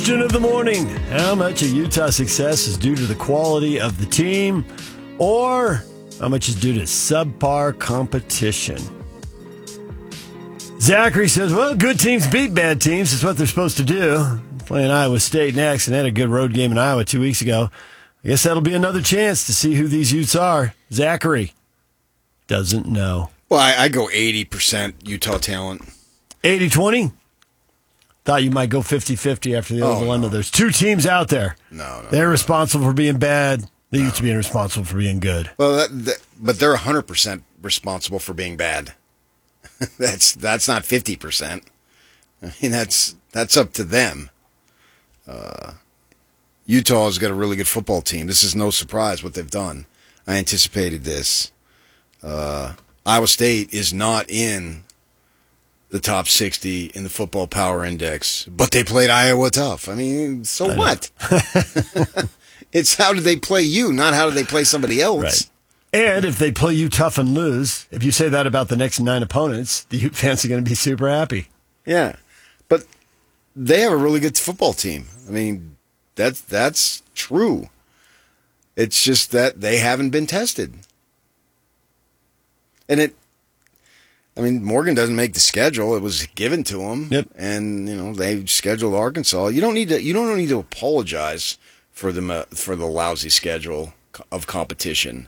Question of the morning. How much of Utah's success is due to the quality of the team, or how much is due to subpar competition? Zachary says, well, good teams beat bad teams. That's what they're supposed to do. Playing Iowa State next, and had a good road game in Iowa 2 weeks ago. I guess that'll be another chance to see who these Utes are. Zachary doesn't know. Well, I go 80% Utah talent. 80-20? Thought you might go 50-50 after the old dilemma. No. There's two teams out there. No. They're responsible for being bad. The Utes being responsible for being good. Well, but they're 100% responsible for being bad. That's not 50%. I mean, that's up to them. Utah's got a really good football team. This is no surprise what they've done. I anticipated this. Iowa State is not in the top 60 in the Football Power Index, but they played Iowa tough. I mean, so what? It's how did they play you, not how did they play somebody else. Right. And if they play you tough and lose, if you say that about the next 9 opponents, the Ute fans are going to be super happy. Yeah, but they have a really good football team. I mean, that's true. It's just that they haven't been tested. And Morgan doesn't make the schedule. It was given to him. Yep. And, they scheduled Arkansas. You don't need to apologize for the lousy schedule of competition.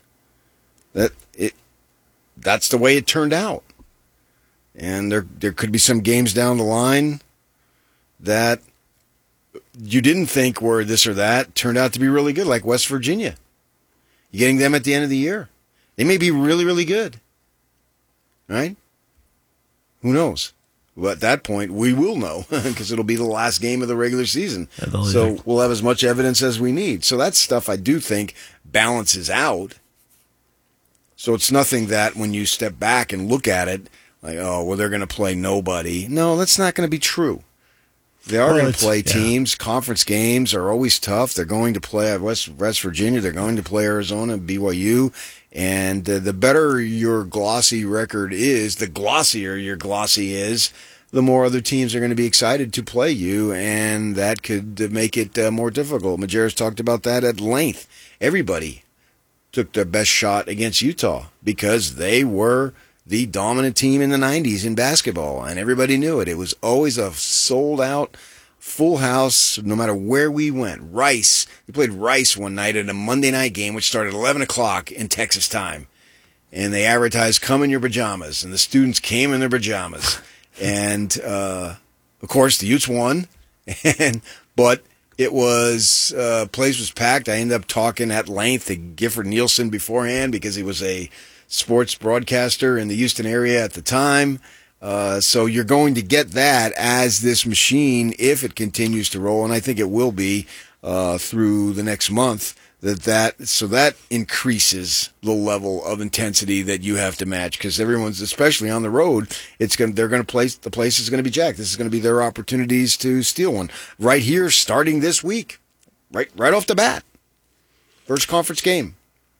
That's the way it turned out. And there could be some games down the line that you didn't think were this or that turned out to be really good, like West Virginia. You're getting them at the end of the year. They may be really, really good. Right? Who knows? Well, at that point, we will know because it'll be the last game of the regular season. So we'll have as much evidence as we need. So that stuff I do think balances out. So it's nothing that when you step back and look at it, like, oh, well, they're going to play nobody. No, that's not going to be true. They are going to play teams. Yeah. Conference games are always tough. They're going to play at West Virginia. They're going to play Arizona, BYU. And the better your glossy record is, the glossier your glossy is, the more other teams are going to be excited to play you, and that could make it more difficult. Majerus talked about that at length. Everybody took their best shot against Utah because they were the dominant team in the 90s in basketball, and everybody knew it. It was always a sold-out, full house, no matter where we went. Rice. We played Rice one night at a Monday night game, which started at 11 o'clock in Texas time. And they advertised, come in your pajamas. And the students came in their pajamas. And, of course, the Utes won. But it was, place was packed. I ended up talking at length to Gifford Nielsen beforehand because he was a sports broadcaster in the Houston area at the time. So you're going to get that as this machine, if it continues to roll, and I think it will be through the next month, so that increases the level of intensity that you have to match because everyone's, especially on the road, the place is going to be jacked. This is going to be their opportunities to steal one right here, starting this week, right off the bat, first conference game.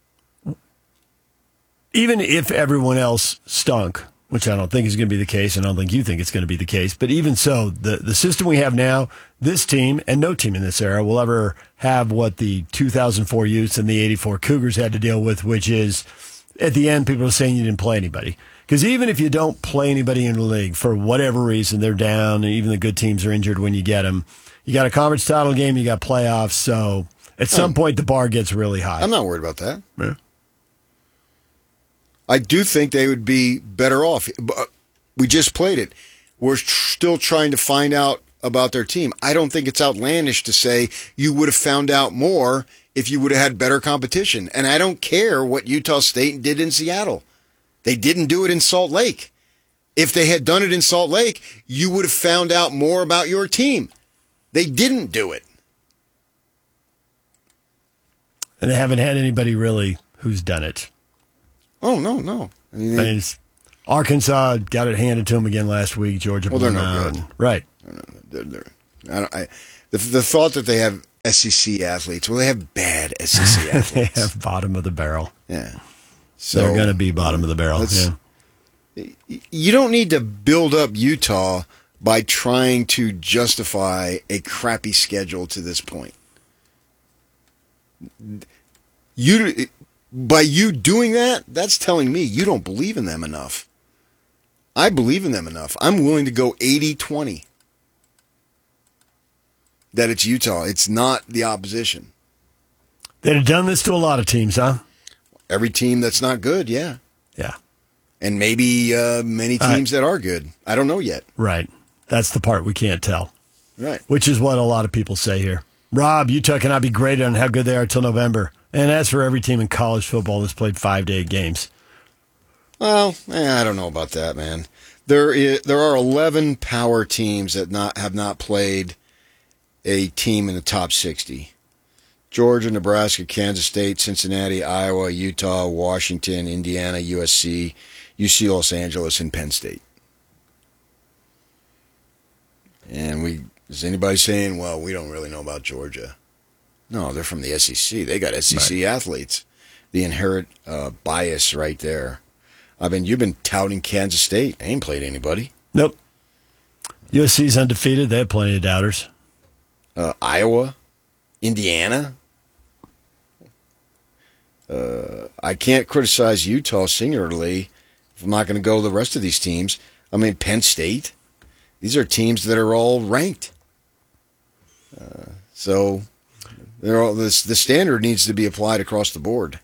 Even if everyone else stunk, which I don't think is going to be the case, and I don't think you think it's going to be the case, but even so, the system we have now, this team and no team in this era will ever have what the 2004 Utes and the 84 Cougars had to deal with, which is, at the end, people are saying you didn't play anybody. Because even if you don't play anybody in the league, for whatever reason, they're down, and even the good teams are injured when you get them, you got a conference title game, you got playoffs, so at some point the bar gets really high. I'm not worried about that. Yeah. I do think they would be better off. We just played it. We're still trying to find out about their team. I don't think it's outlandish to say you would have found out more if you would have had better competition. And I don't care what Utah State did in Seattle. They didn't do it in Salt Lake. If they had done it in Salt Lake, you would have found out more about your team. They didn't do it. And they haven't had anybody really who's done it. Oh, no. I mean, Arkansas got it handed to them again last week. Georgia, they're no good. Right. The thought that they have SEC athletes, well, they have bad SEC athletes. They have bottom of the barrel. Yeah. So they're going to be bottom of the barrel. Yeah. You don't need to build up Utah by trying to justify a crappy schedule to this point. By you doing that, that's telling me you don't believe in them enough. I believe in them enough. I'm willing to go 80-20. That it's Utah. It's not the opposition. They'd have done this to a lot of teams, huh? Every team that's not good, yeah. Yeah. And maybe many teams that are good. I don't know yet. Right. That's the part we can't tell. Right. Which is what a lot of people say here. Rob, Utah cannot be graded on how good they are till November. And as for every team in college football that's played 5 to 8 games. Well, I don't know about that, man. There are 11 power teams that have not played a team in the top 60. Georgia, Nebraska, Kansas State, Cincinnati, Iowa, Utah, Washington, Indiana, USC, UC Los Angeles, and Penn State. And is anybody saying, well, we don't really know about Georgia? No, they're from the SEC. They got SEC athletes. The inherent bias right there. I mean, you've been touting Kansas State. They ain't played anybody. Nope. USC's undefeated. They have plenty of doubters. Iowa, Indiana. I can't criticize Utah singularly if I'm not going to go the rest of these teams. I mean, Penn State. These are teams that are all ranked. So the standard needs to be applied across the board.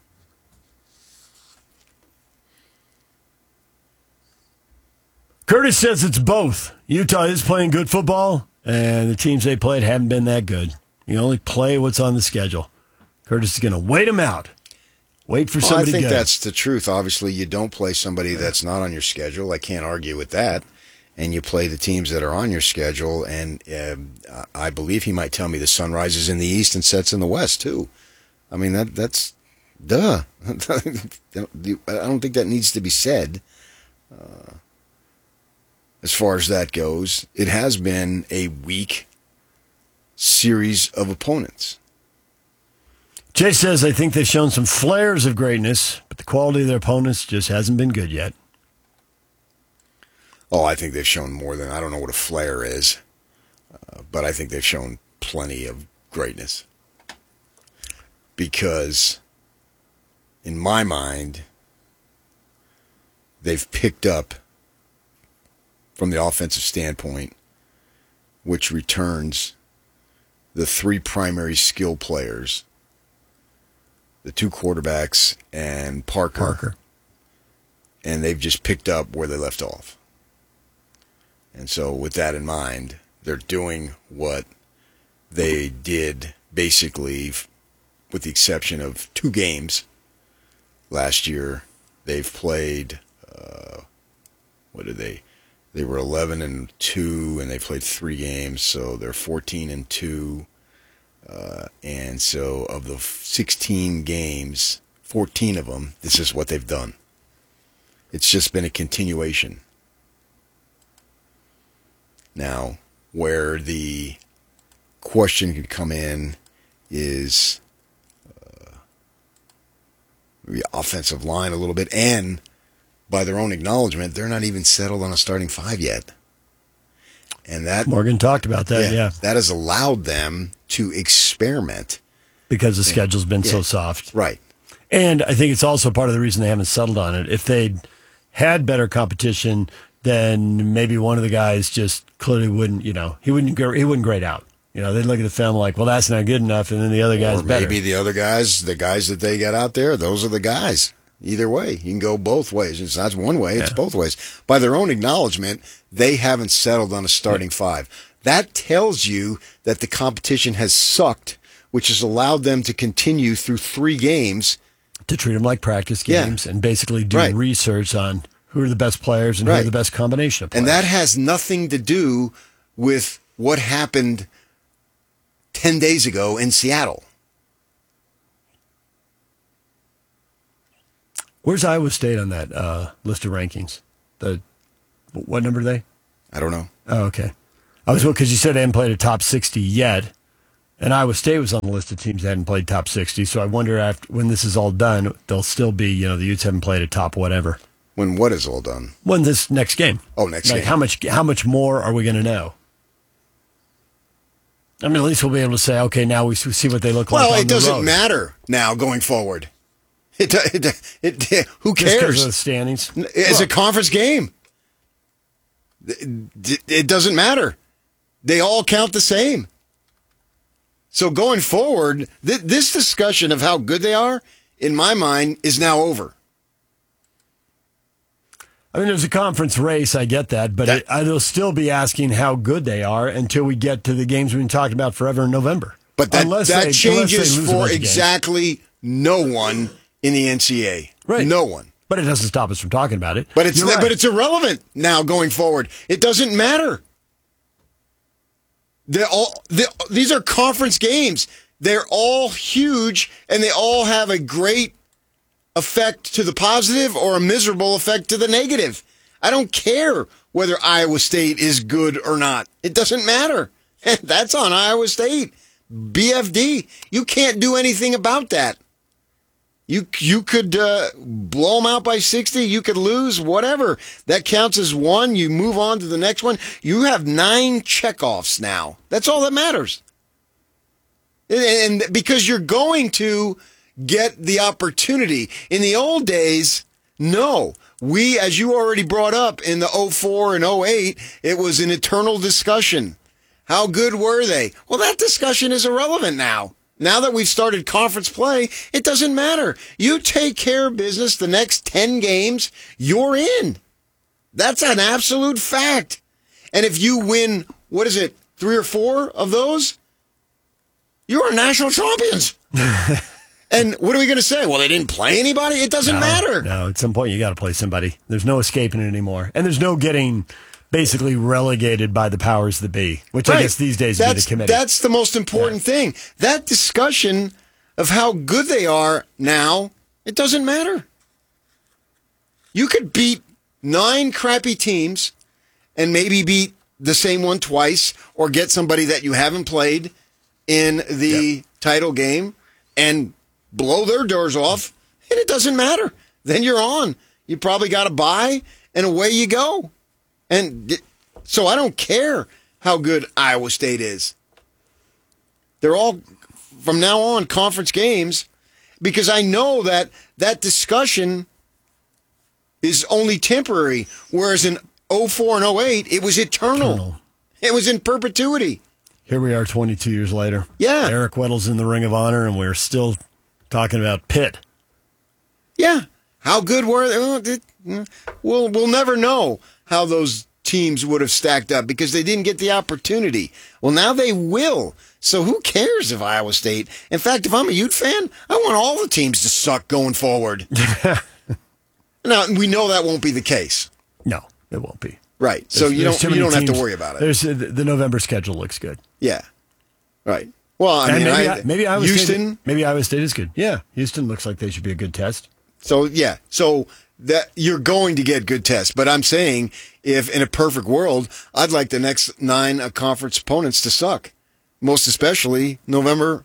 Curtis says it's both. Utah is playing good football, and the teams they played haven't been that good. You only play what's on the schedule. Curtis is going to wait them out. Wait for somebody I think good. that's the truth. Obviously, you don't play somebody that's not on your schedule. I can't argue with that. And you play the teams that are on your schedule. And I believe he might tell me the sun rises in the east and sets in the west, too. I mean, that's duh. I don't think that needs to be said. As far as that goes, it has been a weak series of opponents. Jay says, I think they've shown some flares of greatness, but the quality of their opponents just hasn't been good yet. Oh, I think they've shown more than, I don't know what a flare is, but I think they've shown plenty of greatness. Because, in my mind, they've picked up, from the offensive standpoint, which returns the three primary skill players, the two quarterbacks, and Parker. And they've just picked up where they left off. And so with that in mind, they're doing what they did basically, with the exception of 2 games last year. They've played, what did they? They were 11-2, and they played 3 games, so they're 14-2. And so of the 16 games, 14 of them, this is what they've done. It's just been a continuation. Now, where the question could come in is the offensive line a little bit, and by their own acknowledgement, they're not even settled on a starting 5 yet. And that Morgan talked about that, yeah. That has allowed them to experiment. Because the schedule's been so soft. Right. And I think it's also part of the reason they haven't settled on it. If they'd had better competition, then maybe one of the guys just clearly wouldn't, he wouldn't grade out. They'd look at the film like, well, that's not good enough, and then the other guy's better. Or maybe the other guys, the guys that they got out there, those are the guys. Either way, you can go both ways. It's not one way, it's both ways. By their own acknowledgement, they haven't settled on a starting 5. That tells you that the competition has sucked, which has allowed them to continue through 3 games. To treat them like practice games and basically do research on who are the best players and who are the best combination of players. And that has nothing to do with what happened 10 days ago in Seattle. Where's Iowa State on that list of rankings? What number are they? I don't know. Oh, okay. Because you said they hadn't played a top 60 yet, and Iowa State was on the list of teams that hadn't played top 60. So I wonder when this is all done, they'll still be, the Utes haven't played a top whatever. When what is all done? When this next game. Oh, next Like game. how much more are we going to know? I mean, at least we'll be able to say, okay, now we see what they look like. Well, on it the doesn't road. matter now going forward. Who Just because cares? of the standings. It's a conference game. It doesn't matter. They all count the same. So going forward, this discussion of how good they are, in my mind, is now over. I mean, there's a conference race. I get that, but I'll still be asking how good they are until we get to the games we've been talking about forever in November. But Unless they changes lose a for bunch of games. exactly no one in the NCAA. Right. No one. But it doesn't stop us from talking about it. But You're right. but it's irrelevant now going forward. It doesn't matter. These are conference games. They're all huge, and they all have a great effect to the positive or a miserable effect to the negative. I don't care whether Iowa State is good or not. It doesn't matter. That's on Iowa State. BFD. You can't do anything about that. You could blow them out by 60. You could lose, whatever. That counts as one. You move on to the next one. You have 9 checkoffs now. That's all that matters. And because you're going to get the opportunity. In the old days, no. We, as you already brought up in the 04 and 08, it was an eternal discussion. How good were they? Well, that discussion is irrelevant now. Now that we've started conference play, it doesn't matter. You take care of business the next 10 games, you're in. That's an absolute fact. And if you win, 3 or 4 of those, you are national champions. And what are we going to say? Well, they didn't play anybody? It doesn't matter. No, at some point you got to play somebody. There's no escaping it anymore. And there's no getting basically relegated by the powers that be, which I guess these days would be the committee. That's the most important thing. That discussion of how good they are now, it doesn't matter. You could beat 9 crappy teams and maybe beat the same one twice or get somebody that you haven't played in the title game and blow their doors off, and it doesn't matter. Then you're on. You probably got a bye, and away you go. And so I don't care how good Iowa State is. They're all, from now on, conference games, because I know that discussion is only temporary, whereas in 04 and 08, it was eternal. It was in perpetuity. Here we are 22 years later. Yeah. Eric Weddle's in the Ring of Honor, and we're still talking about Pitt. Yeah. How good were they? We'll never know how those teams would have stacked up because they didn't get the opportunity. Well, now they will. So who cares if Iowa State? In fact, if I'm a Ute fan, I want all the teams to suck going forward. Now, we know that won't be the case. No, it won't be. Right. So you don't have to worry about it. The November schedule looks good. Yeah. Right. Well, I mean, maybe Iowa Houston. Maybe Iowa State is good. Yeah, Houston looks like they should be a good test. So that you're going to get good tests. But I'm saying, if in a perfect world, I'd like the next 9 conference opponents to suck, most especially November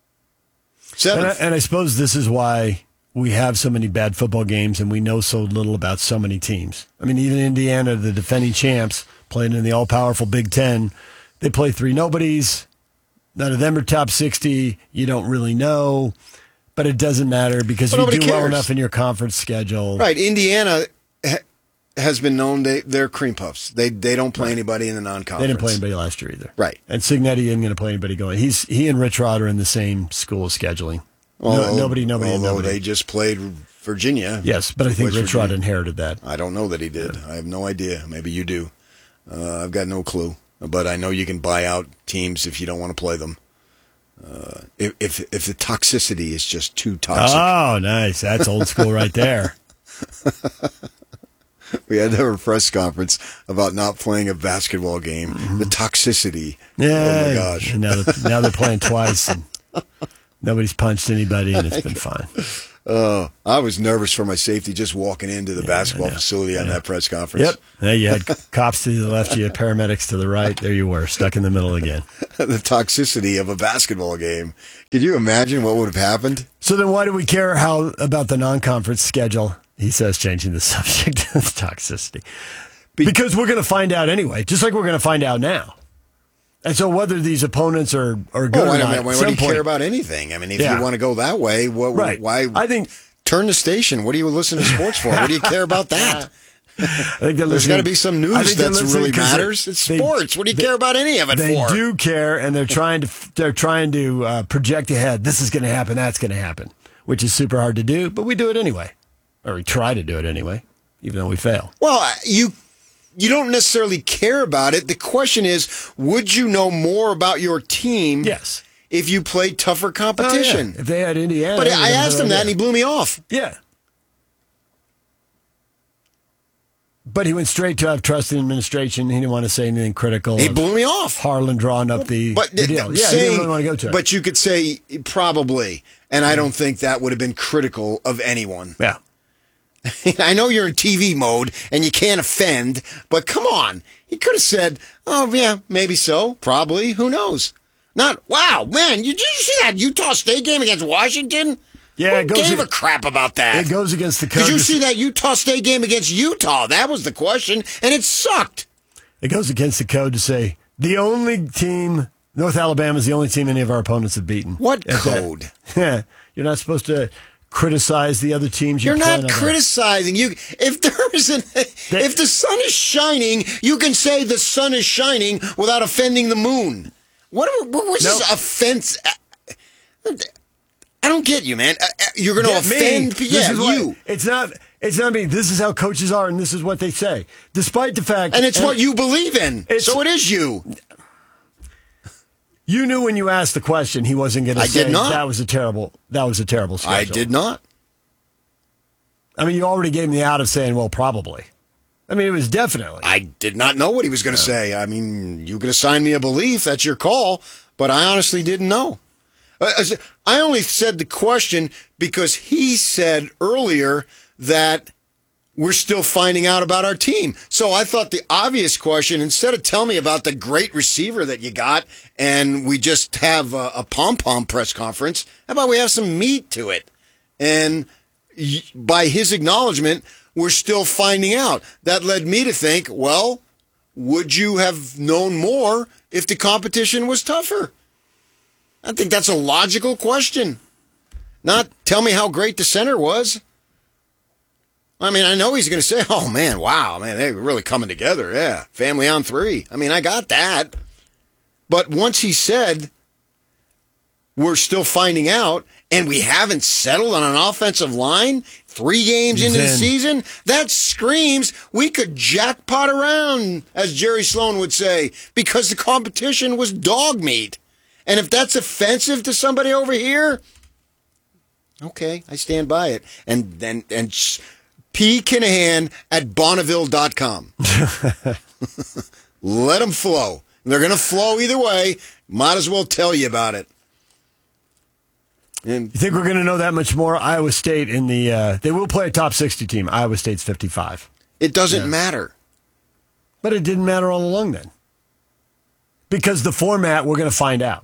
7th. And I suppose this is why we have so many bad football games and we know so little about so many teams. I mean, even Indiana, the defending champs, playing in the all-powerful Big Ten, they play 3 nobodies. None of them are top 60. You don't really know, but it doesn't matter because you do well enough in your conference schedule. Right. Indiana has been known they're cream puffs. They don't play anybody in the non-conference. They didn't play anybody last year either. Right. And Signetti isn't going to play anybody going. He and Rich Rod are in the same school of scheduling. Nobody. They just played Virginia. Yes, but I think Rich Rod inherited that. I don't know that he did. I have no idea. Maybe you do. I've got no clue. But I know you can buy out teams if you don't want to play them. If the toxicity is just too toxic. Oh, nice. That's old school right there. We had to have a press conference about not playing a basketball game. Mm-hmm. The toxicity. Yeah. Oh, my gosh. And now they're playing twice, and nobody's punched anybody, and it's been fine. I was nervous for my safety just walking into the basketball facility on that press conference. Yep. Yeah, you had cops to the left, you had paramedics to the right. There you were, stuck in the middle again. The toxicity of a basketball game. Could you imagine what would have happened? So then why do we care about the non-conference schedule? He says changing the subject of toxicity. Because we're going to find out anyway, just like we're going to find out now. And so whether these opponents are good or not, why do you care about anything? I mean, if you want to go that way, why? I think turn the station. What do you listen to sports for? What do you care about that? I think there's got to be some news that really matters. It's sports. What do you care about any of it for? They do care, and they're trying to project ahead. This is going to happen. That's going to happen, which is super hard to do, but we do it anyway, or we try to do it anyway, even though we fail. Well, you don't necessarily care about it. The question is, would you know more about your team? Yes. If you played tougher competition. Oh, yeah. If they had Indiana. But I asked him that, and he blew me off. Yeah. But he went straight to have trust in administration. He didn't want to say anything critical. He blew me off. Harlan drawing up the deal. Yeah, he didn't really want to go to it. But you could say probably, and I don't think that would have been critical of anyone. Yeah. I know you're in TV mode and you can't offend, but come on. He could have said, oh, yeah, maybe so. Probably. Who knows? Not, wow, man, did you see that Utah State game against Washington? Yeah, Who gave a crap about that? It goes against the code. Did you see that Utah State game against Utah? That was the question, and it sucked. It goes against the code to say the only team, North Alabama is the only team any of our opponents have beaten. What code? You're not supposed to criticize the other teams. You're not criticizing. If the sun is shining, you can say the sun is shining without offending the moon. What's this offense? I don't get you, man. You're going to offend people. Yeah, you. It's not me. This is how coaches are, and this is what they say. Despite the fact... And it's what you believe in. So it is you. You knew when you asked the question he wasn't going to say did not. that was a terrible schedule. I did not. I mean, you already gave me the out of saying, well, probably. I mean, it was definitely. I did not know what he was going to say. I mean, you could assign me a belief. That's your call. But I honestly didn't know. I only said the question because he said earlier that we're still finding out about our team. So I thought the obvious question, instead of telling me about the great receiver that you got and we just have a pom-pom press conference, how about we have some meat to it? And by his acknowledgement, we're still finding out. That led me to think, well, would you have known more if the competition was tougher? I think that's a logical question. Not tell me how great the center was. I mean, I know he's going to say, oh, man, wow, man, they were really coming together. Yeah, family on three. I mean, I got that. But once he said, we're still finding out, and we haven't settled on an offensive line 3 games into the season, that screams we could jackpot around, as Jerry Sloan would say, because the competition was dog meat. And if that's offensive to somebody over here, okay, I stand by it. And P. Kinahan at Bonneville.com. Let them flow. They're going to flow either way. Might as well tell you about it. And you think we're going to know that much more? Iowa State they will play a top 60 team. Iowa State's 55. It doesn't matter. But it didn't matter all along then. Because the format, we're going to find out.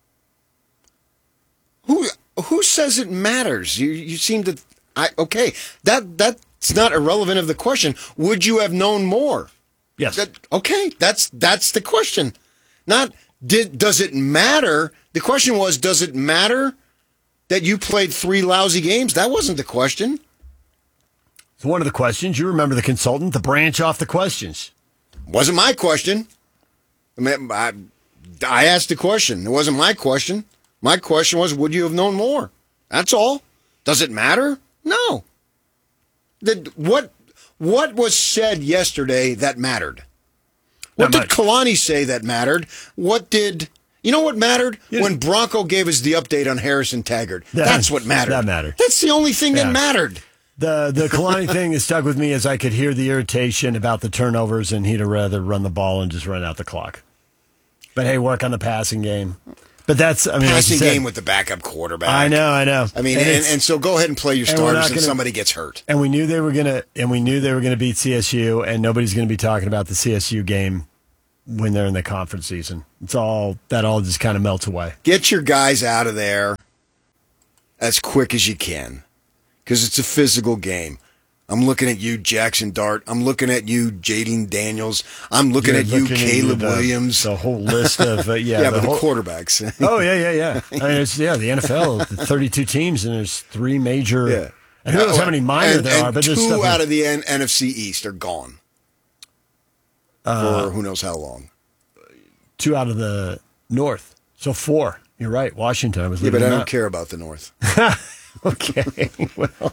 Who says it matters? You seem to... Okay, that's not irrelevant of the question. Would you have known more? Yes. Okay, that's the question. Not, does it matter? The question was, does it matter that you played 3 lousy games? That wasn't the question. It's one of the questions. You remember the consultant, the branch off the questions. Wasn't my question. I mean, I asked the question. It wasn't my question. My question was, would you have known more? That's all. Does it matter? No. What was said yesterday that mattered? What did Kalani say that mattered? You know what mattered? When Bronco gave us the update on Harrison Taggart. That's what mattered. That mattered. That's the only thing that mattered. The Kalani thing that stuck with me as I could hear the irritation about the turnovers, and he'd rather run the ball and just run out the clock. But hey, work on the passing game. But that's, I mean, passing game with the backup quarterback. I know. I mean, and so go ahead and play your starters and somebody gets hurt. And we knew they were gonna beat CSU, and nobody's gonna be talking about the CSU game when they're in the conference season. That all just kind of melts away. Get your guys out of there as quick as you can, because it's a physical game. I'm looking at you, Jackson Dart. I'm looking at you, Jaden Daniels. I'm looking at you, Caleb Williams. The whole list of the quarterbacks. Oh yeah. I mean, it's the NFL, 32 teams, and there's 3 major. Yeah. And who knows how many minor there are? But 2 out of the NFC East are gone for who knows how long. 2 out of the North, so 4. You're right. Washington. I was but I don't care about the North. Okay, well.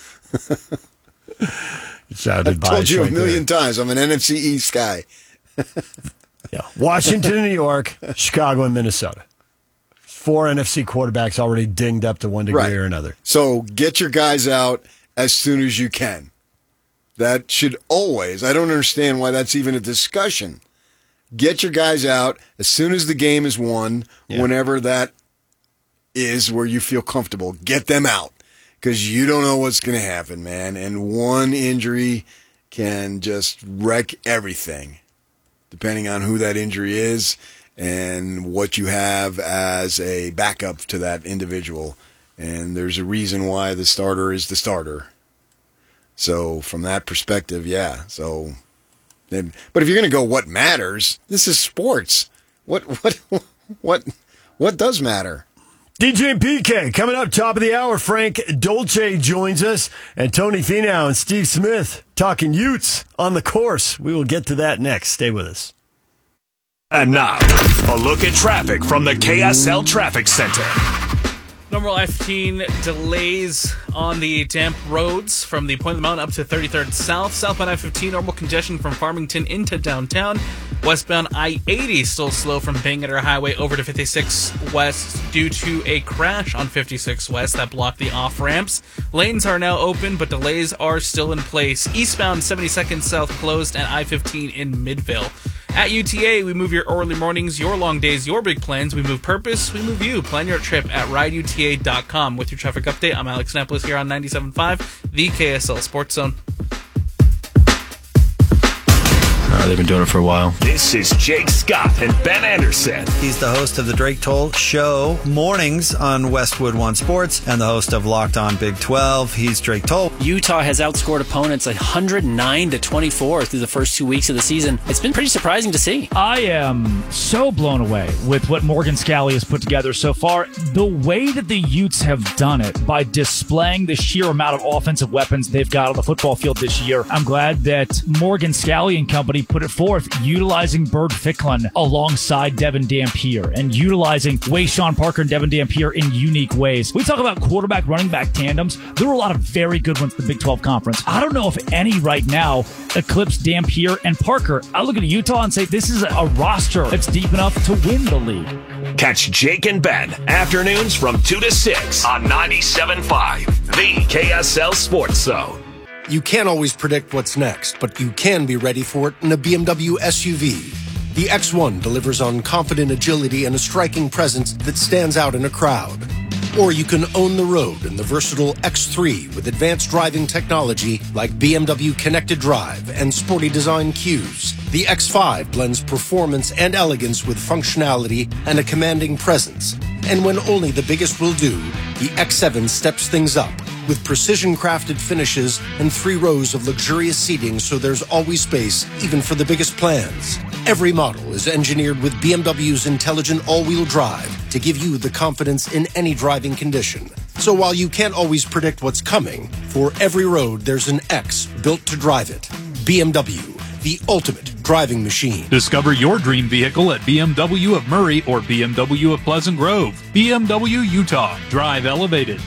I've told you a million times. I'm an NFC East guy. Yeah, Washington and New York, Chicago and Minnesota. 4 NFC quarterbacks already dinged up to one degree or another. So get your guys out as soon as you can. That should always. I don't understand why that's even a discussion. Get your guys out as soon as the game is won, whenever that is where you feel comfortable. Get them out. Because you don't know what's going to happen, man. And one injury can just wreck everything, depending on who that injury is and what you have as a backup to that individual. And there's a reason why the starter is the starter. So from that perspective, yeah. But if you're going to go what matters, this is sports. What does matter? DJ and PK coming up top of the hour. Frank Dolce joins us, and Tony Finau and Steve Smith talking Utes on the course. We will get to that next. Stay with us. And now, a look at traffic from the KSL Traffic Center. Normal I-15 delays on the damp roads from the Point of the Mountain up to 33rd South. Southbound I-15, normal congestion from Farmington into downtown. Westbound I-80 still slow from Bangerter Highway over to 56 West due to a crash on 56 West that blocked the off-ramps. Lanes are now open, but delays are still in place. Eastbound 72nd South closed at I-15 in Midvale. At UTA, we move your early mornings, your long days, your big plans. We move purpose, we move you. Plan your trip at rideuta.com. With your traffic update, I'm Alex Napolis here on 97.5, the KSL Sports Zone. They've been doing it for a while. This is Jake Scott and Ben Anderson. He's the host of the Drake Toll Show mornings on Westwood One Sports and the host of Locked On Big 12. He's Drake Toll. Utah has outscored opponents 109-24 through the first 2 weeks of the season. It's been pretty surprising to see. I am so blown away with what Morgan Scalley has put together so far. The way that the Utes have done it by displaying the sheer amount of offensive weapons they've got on the football field this year. I'm glad that Morgan Scalley and company put it forth, utilizing Bird Ficklin alongside Devin Dampier and utilizing Wayshawn Parker and Devin Dampier in unique ways. We talk about quarterback running back tandems. There were a lot of very good ones in the Big 12 Conference. I don't know if any right now eclipse Dampier and Parker. I look at Utah and say this is a roster that's deep enough to win the league. Catch Jake and Ben afternoons from 2 to 6 on 97.5, the KSL Sports Zone. You can't always predict what's next, but you can be ready for it in a BMW SUV. The X1 delivers on confident agility and a striking presence that stands out in a crowd. Or you can own the road in the versatile X3 with advanced driving technology like BMW Connected Drive and sporty design cues. The X5 blends performance and elegance with functionality and a commanding presence. And when only the biggest will do, the X7 steps things up with precision-crafted finishes and 3 rows of luxurious seating so there's always space, even for the biggest plans. Every model is engineered with BMW's intelligent all-wheel drive to give you the confidence in any driving condition. So while you can't always predict what's coming, for every road there's an X built to drive it. BMW, the ultimate driving machine. Discover your dream vehicle at BMW of Murray or BMW of Pleasant Grove. BMW Utah. Drive elevated.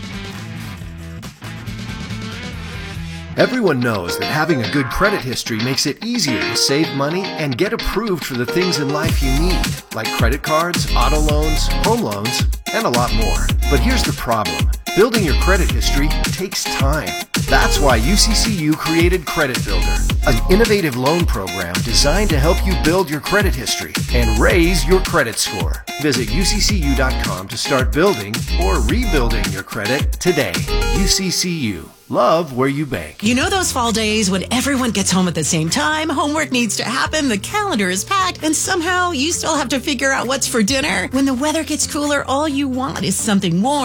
Everyone knows that having a good credit history makes it easier to save money and get approved for the things in life you need, like credit cards, auto loans, home loans, and a lot more. But here's the problem. Building your credit history takes time. That's why UCCU created Credit Builder, an innovative loan program designed to help you build your credit history and raise your credit score. Visit UCCU.com to start building or rebuilding your credit today. UCCU. Love where you bank. You know those fall days when everyone gets home at the same time, homework needs to happen, the calendar is packed, and somehow you still have to figure out what's for dinner? When the weather gets cooler, all you want is something warm.